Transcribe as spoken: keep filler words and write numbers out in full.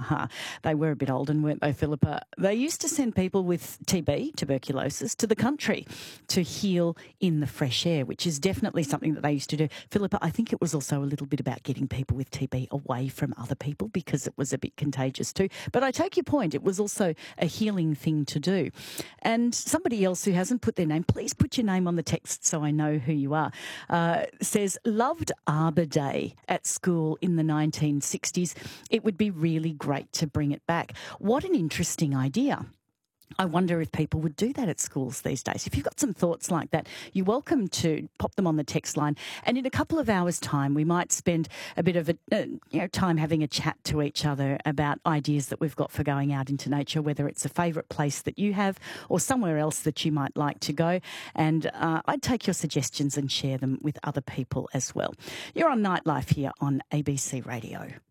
They were a bit olden, weren't they, Philippa? They used to send people with T B, tuberculosis, to the country to heal in the fresh air, which is definitely something that they used to do. Philippa, I think it was also a little bit about getting people with T B away from other people because it was a bit contagious too. But I take your point. It was also a healing thing to do. And somebody else who hasn't put their name, please put your name on the text so I know who you are, uh, says, loved Arbor Day at school in the nineteen sixties. It would be really great to bring it back. What an interesting idea. I wonder if people would do that at schools these days. If you've got some thoughts like that, you're welcome to pop them on the text line. And in a couple of hours' time, we might spend a bit of a, uh, you know, time having a chat to each other about ideas that we've got for going out into nature, whether it's a favourite place that you have or somewhere else that you might like to go. And uh, I'd take your suggestions and share them with other people as well. You're on Nightlife here on A B C Radio.